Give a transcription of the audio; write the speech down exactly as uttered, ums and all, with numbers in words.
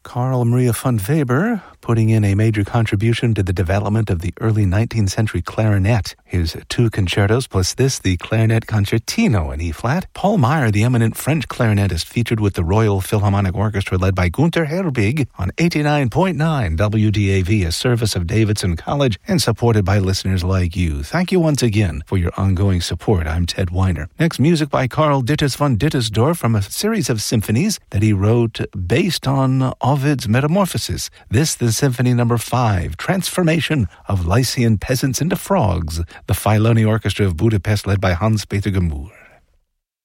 Carl Maria von Weber, putting in a major contribution to the development of the early nineteenth century clarinet. His two concertos, plus this, the Clarinet Concertino in E-flat. Paul Meyer, the eminent French clarinetist, featured with the Royal Philharmonic Orchestra led by Gunther Herbig on eighty-nine point nine W D A V, a service of Davidson College, and supported by listeners like you. Thank you once again for your ongoing support. I'm Ted Weiner. Next, music by Karl Dittus von Dittusdorf from a series of symphonies that he wrote based on Ovid's Metamorphoses. This, the Symphony Number Five, Transformation of Lycian Peasants into Frogs, the Filoni Orchestra of Budapest led by Hans-Peter Gemur.